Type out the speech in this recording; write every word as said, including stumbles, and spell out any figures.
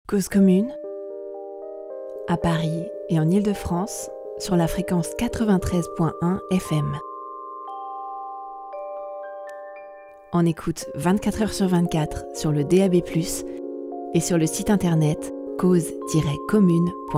Cause commune, à Paris et en Île-de-France, sur la fréquence quatre-vingt-treize virgule un F M. On écoute vingt-quatre heures sur vingt-quatre sur le D A B plus, et sur le site internet cause tiret commune point fr.